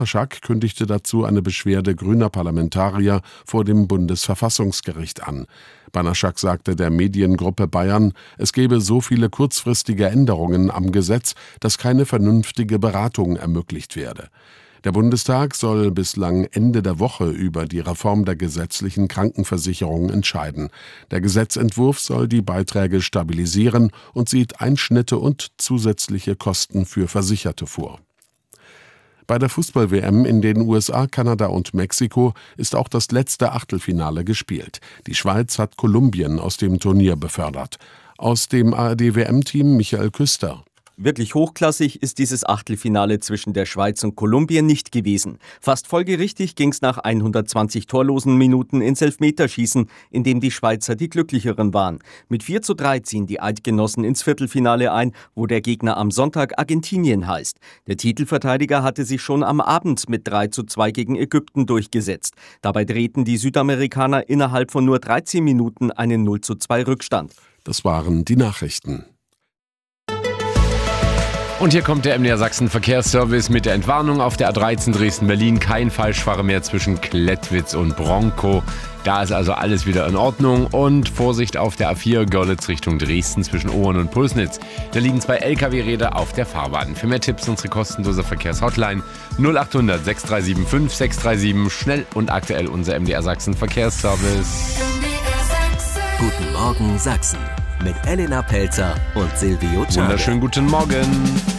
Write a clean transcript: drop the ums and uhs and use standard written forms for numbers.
Banaschak kündigte dazu eine Beschwerde grüner Parlamentarier vor dem Bundesverfassungsgericht an. Banaschak sagte der Mediengruppe Bayern, es gebe so viele kurzfristige Änderungen am Gesetz, dass keine vernünftige Beratung ermöglicht werde. Der Bundestag soll bislang Ende der Woche über die Reform der gesetzlichen Krankenversicherung entscheiden. Der Gesetzentwurf soll die Beiträge stabilisieren und sieht Einschnitte und zusätzliche Kosten für Versicherte vor. Bei der Fußball-WM in den USA, Kanada und Mexiko ist auch das letzte Achtelfinale gespielt. Die Schweiz hat Kolumbien aus dem Turnier befördert. Aus dem ARD-WM-Team Michael Küster. Wirklich hochklassig ist dieses Achtelfinale zwischen der Schweiz und Kolumbien nicht gewesen. Fast folgerichtig ging es nach 120 torlosen Minuten ins Elfmeterschießen, in dem die Schweizer die Glücklicheren waren. Mit 4:3 ziehen die Eidgenossen ins Viertelfinale ein, wo der Gegner am Sonntag Argentinien heißt. Der Titelverteidiger hatte sich schon am Abend mit 3:2 gegen Ägypten durchgesetzt. Dabei drehten die Südamerikaner innerhalb von nur 13 Minuten einen 0:2 Rückstand. Das waren die Nachrichten. Und hier kommt der MDR Sachsen Verkehrsservice mit der Entwarnung auf der A13 Dresden-Berlin. Kein Falschfahrer mehr zwischen Klettwitz und Bronkow. Da ist also alles wieder in Ordnung. Und Vorsicht auf der A4 Görlitz Richtung Dresden zwischen Ohren und Pulsnitz. Da liegen 2 LKW-Räder auf der Fahrbahn. Für mehr Tipps unsere kostenlose Verkehrshotline 0800 6375 637. Schnell und aktuell unser MDR Sachsen Verkehrsservice. Guten Morgen Sachsen mit Elena Pelzer und Silvio Czarek. Wunderschönen guten Morgen.